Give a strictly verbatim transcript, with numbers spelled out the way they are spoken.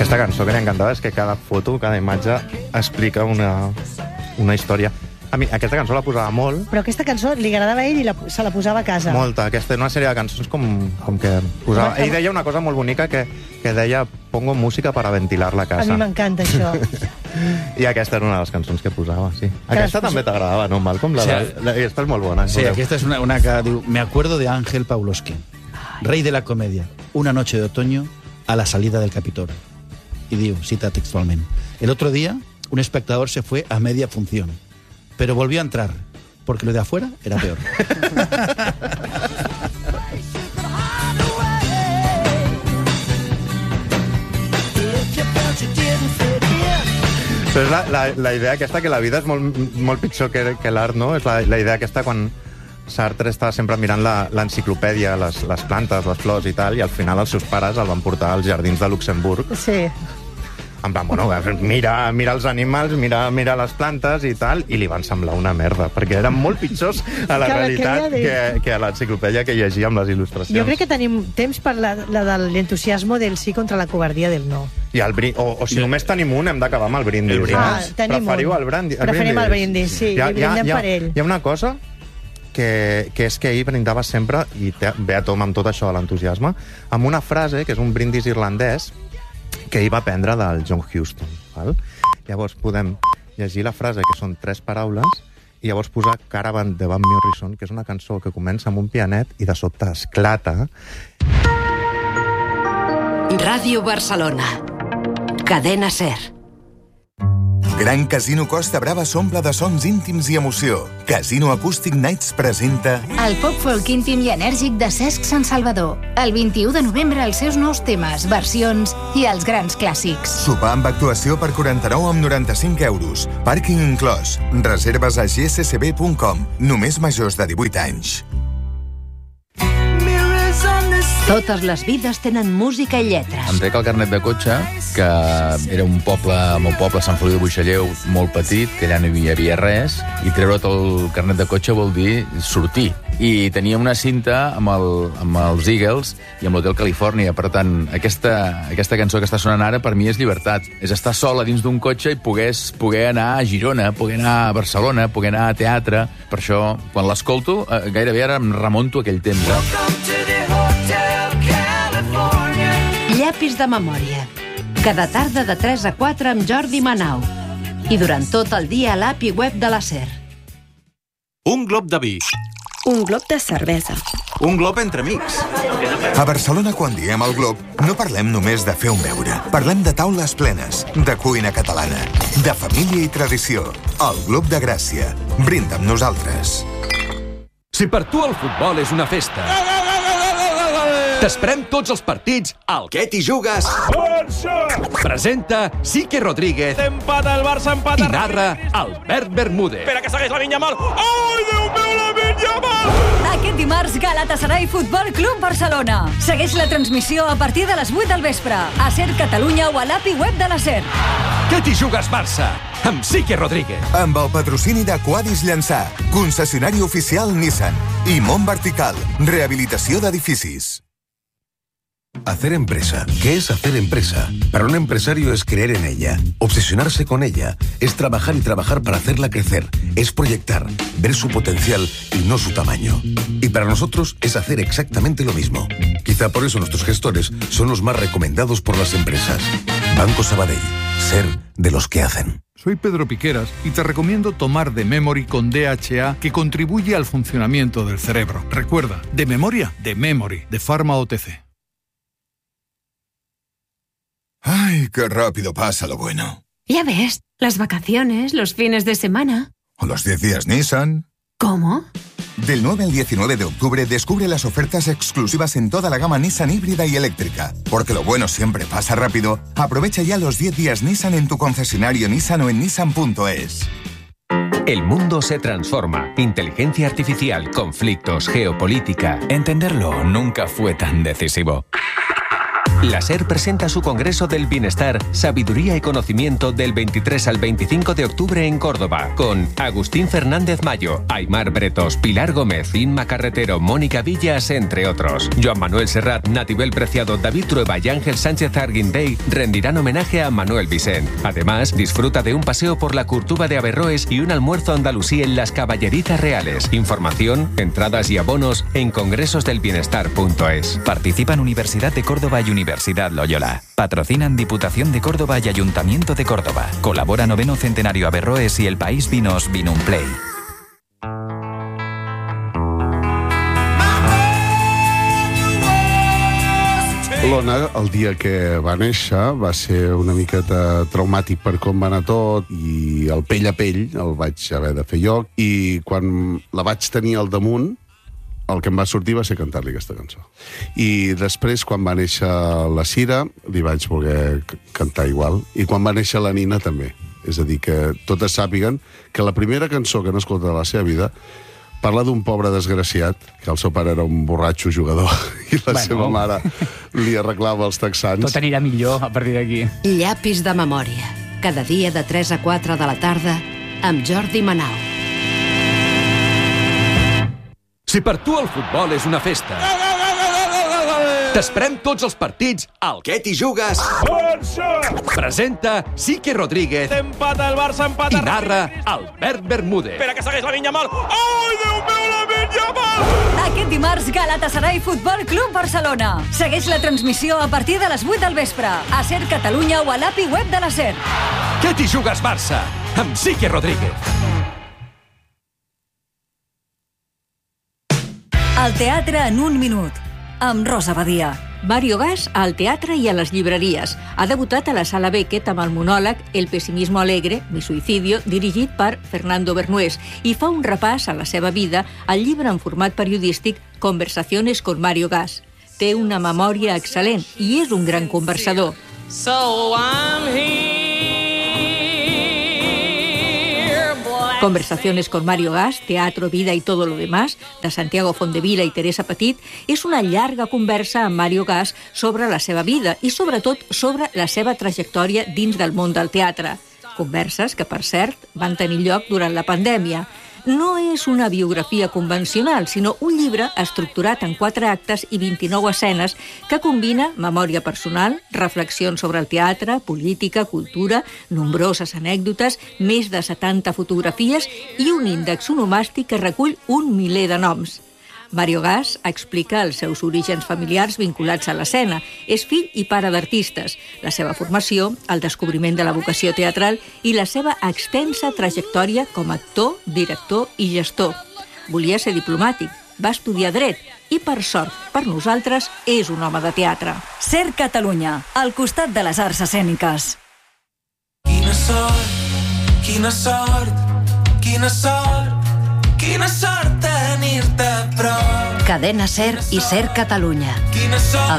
Aquesta cançó que li encantava és que cada foto, cada imatge explica una, una història. A mi aquesta cançó la posava molt. Però aquesta cançó li agradava a ell i la, se la posava a casa. Molta. Aquesta era una sèrie de cançons com, com que posava... Ell deia una cosa molt bonica que, que deia pongo música para ventilar la casa. A mi m'encanta això. I aquesta era una de les cançons que posava, sí. Aquesta també t'agradava, no, Malcolm? La, sí. la, aquesta és molt bona. Sí, aquesta és una, una que diu... Me acuerdo de Ángel Pawlowski, rey de la comedia, una noche de otoño a la salida del Capitolio. Y digo, cita textualmente, el otro día un espectador se fue a media función, pero volvió a entrar, porque lo de afuera era peor. Però és la, la, la idea aquesta que la vida és molt, molt pitjor que, que l'art, no? És la, la idea aquesta quan Sartre estava sempre mirant l'enciclopèdia, les, les plantes, les flors i tal, i al final els seus pares el van portar als jardins de Luxemburg. Sí. En plan, bueno, mira, mira els animals, mira, mira les plantes i tal, i li van semblar una merda, perquè eren molt pitjors a la que realitat que, que, que a l'enciclopèdia que llegia amb les il·lustracions. Jo crec que tenim temps per la, la de l'entusiasme del sí contra la covardia del no. I el brin... o, o si només tenim un, hem d'acabar amb el brindis. El brindis. Ah, tenim Preferiu un. el, brandi, el Preferim brindis? el brindis, sí, ha, i brindem ha, per ell. Hi ha una cosa que, que és que ell brindava sempre, i té, ve a tom amb tot això de l'entusiasme, amb una frase, que és un brindis irlandès, que ell va aprendre del John Huston. Val? Llavors podem llegir la frase, que són tres paraules, i llavors posar Caravan de Van Morrison, que és una cançó que comença amb un pianet i de sobte esclata. Ràdio Barcelona. Cadena SER. Gran Casino Costa Brava s'omple de sons íntims i emoció. Casino Acoustic Nights presenta... El pop folk íntim i enèrgic de Cesc Sant Salvador. El vint-i-u de novembre els seus nous temes, versions i els grans clàssics. Sopar amb actuació per quaranta-nou amb noranta-cinc euros. Pàrquing inclòs. Reserves a g c c b punt com. Només majors de divuit anys. Totes les vides tenen música i lletres. Em trec el carnet de cotxe, que era un poble, el meu poble, Sant Feliu de Buixalleu, molt petit, que allà no hi havia res, i treure't el carnet de cotxe vol dir sortir. I tenia una cinta amb, el, amb els Eagles i amb l'Hotel Califòrnia. Per tant, aquesta, aquesta cançó que està sonant ara per mi és llibertat. És estar sola dins d'un cotxe i pogués, poder anar a Girona, poder anar a Barcelona, poder anar a teatre. Per això, quan l'escolto, eh, gairebé ara em remonto a aquell temps. Eh? Llapis de memòria. Cada tarda de tres a quatre amb Jordi Manau. I durant tot el dia a l'app i web de la SER. Un glob de vi. Un glob de cervesa. Un glob entre amics. A Barcelona, quan diem el glob, no parlem només de fer un beure. Parlem de taules plenes, de cuina catalana, de família i tradició. El Glob de Gràcia. Brinda amb nosaltres. Si per tu el futbol és una festa, t'esperem tots els partits al Què t'hi jugues? Barça! Presenta Sique Rodríguez. Empata el Barça, empata... I narra Albert Bermúdez. Espera que segueix la Vinya Mal. Ai, Déu meu, la Vinya Mal! Aquest dimarts, Galatasaray Futbol Club Barcelona. Segueix la transmissió a partir de les vuit del vespre. A SER Catalunya o a l'app i web de la SER. Què t'hi jugues, Barça? Amb Sique Rodríguez. Amb el patrocini de Quadis Llançà, concessionari oficial Nissan. I Mont Vertical, rehabilitació d'edificis. Hacer empresa. ¿Qué es hacer empresa? Para un empresario es creer en ella, obsesionarse con ella, es trabajar y trabajar para hacerla crecer, es proyectar, ver su potencial y no su tamaño. Y para nosotros es hacer exactamente lo mismo. Quizá por eso nuestros gestores son los más recomendados por las empresas. Banco Sabadell. Ser de los que hacen. Soy Pedro Piqueras y te recomiendo tomar The Memory con D H A, que contribuye al funcionamiento del cerebro. Recuerda, de memoria, The Memory, de Pharma O T C. Ay, qué rápido pasa lo bueno. Ya ves, las vacaciones, los fines de semana. ¿O los diez días Nissan? ¿Cómo? Del nueve al diecinueve de octubre descubre las ofertas exclusivas en toda la gama Nissan híbrida y eléctrica. Porque lo bueno siempre pasa rápido. Aprovecha ya los diez días Nissan en tu concesionario Nissan o en nissan punto es. El mundo se transforma. Inteligencia artificial, conflictos, geopolítica. Entenderlo nunca fue tan decisivo. La SER presenta su Congreso del Bienestar, Sabiduría y Conocimiento del veintitrés al veinticinco de octubre en Córdoba, con Agustín Fernández Mayo, Aimar Bretos, Pilar Gómez, Inma Carretero, Mónica Villas, entre otros. Joan Manuel Serrat, Natibel Preciado, David Trueba y Ángel Sánchez Arguindey rendirán homenaje a Manuel Vicent. Además, disfruta de un paseo por la Curtuba de Averroes y un almuerzo andalusí en las Caballerizas Reales. Información, entradas y abonos en congresos del bienestar punto es. Participan Universidad de Córdoba y Universidad Loyola. Patrocinan Diputación de Córdoba y Ayuntamiento de Córdoba. Colabora Noveno Centenario Averroes y El País Vinos Vinumplay. L'Ona, el dia que va néixer, va ser una miqueta traumàtic per com va anar tot, i el pell a pell el vaig haver de fer jo, i quan la vaig tenir al damunt, el que em va sortir va ser cantar-li aquesta cançó. I després, quan va néixer la Cira, li vaig voler cantar igual, i quan va néixer la Nina també. És a dir, que totes sàpiguen que la primera cançó que han escoltat a la seva vida parla d'un pobre desgraciat, que el seu pare era un borratxo jugador i la bueno. seva mare li arreglava els texans. Tot anirà millor a partir d'aquí. Llapis de memòria. Cada dia de tres a quatre de la tarda amb Jordi Manau. Si per tu el futbol és una festa, t'esperem tots els partits al Què t'hi jugues. Presenta Sique Rodríguez. Empata el Barça, empata. I narra Albert Bermúdez. Espera que segueix la Vinya Mal. Ai, Déu meu, la Vinya Mal! Aquest dimarts, Galatasaray Futbol Club Barcelona. Segueix la transmissió a partir de les vuit del vespre. A SER Catalunya o a l'A P I web de la SER. Què t'hi jugues, Barça? Amb Sique Rodríguez. El teatre en un minut. Amb Rosa Badia. Mario Gas al teatre i a les llibreries. Ha debutat a la Sala Beckett amb el monòleg El pesimismo alegre, mi suicidio, dirigit per Fernando Bernués, i fa un repàs a la seva vida al llibre en format periodístic Conversaciones con Mario Gas. Té una memòria excel·lent i és un gran conversador. So I'm here. Conversaciones con Mario Gas, Teatro, Vida y todo lo demás, de Santiago Fondevila i Teresa Petit, és una llarga conversa amb Mario Gas sobre la seva vida i, sobretot, sobre la seva trajectòria dins del món del teatre. Converses que, per cert, van tenir lloc durant la pandèmia. No és una biografia convencional, sinó un llibre estructurat en quatre actes i vint-i-nou escenes que combina memòria personal, reflexions sobre el teatre, política, cultura, nombroses anècdotes, més de setanta fotografies i un índex onomàstic que recull un miler de noms. Mario Gas explica els seus orígens familiars vinculats a l'escena. És fill i pare d'artistes, la seva formació, el descobriment de la vocació teatral i la seva extensa trajectòria com a actor, director i gestor. Volia ser diplomàtic, va estudiar dret i, per sort, per nosaltres, és un home de teatre. SER Catalunya, al costat de les arts escèniques. Quina sort, quina sort, quina sort, quina sort tenir-te a prop. Cadena SER i SER Catalunya. Quina sort.